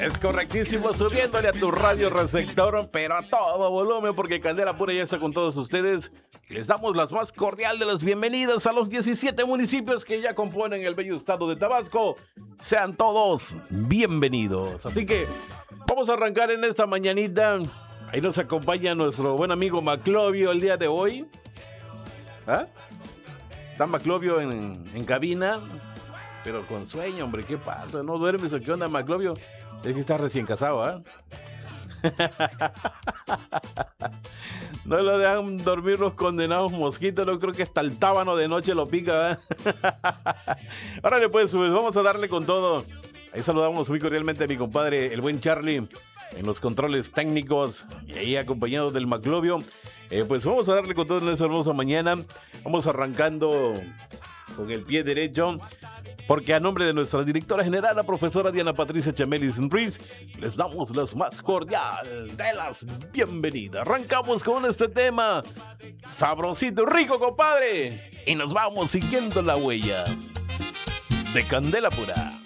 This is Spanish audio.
Es correctísimo, subiéndole a tu radio receptor, pero a todo volumen, porque Candela Pura ya está con todos ustedes. Les damos las más cordiales de las bienvenidas a los 17 municipios que ya componen el bello estado de Tabasco. Sean todos bienvenidos. Así que vamos a arrancar en esta mañanita. Ahí nos acompaña nuestro buen amigo Maclovio el día de hoy. ¿Ah? Está Maclovio en cabina, pero con sueño, hombre. ¿Qué pasa? ¿No duermes o qué onda, Maclovio? Es que está recién casado, ¿ah? No lo dejan dormir los condenados mosquitos. No creo que hasta el tábano de noche lo pica, Órale pues, vamos a darle con todo. Ahí saludamos muy cordialmente a mi compadre, el buen Charlie, en los controles técnicos, y ahí acompañado del Maclovio. Pues vamos a darle con todo en esta hermosa mañana. Vamos arrancando con el pie derecho, porque a nombre de nuestra directora general, la profesora Diana Patricia Chamelis Ruiz, les damos las más cordiales de las bienvenidas. Arrancamos con este tema sabrosito, rico, compadre, y nos vamos siguiendo la huella de Candela Pura.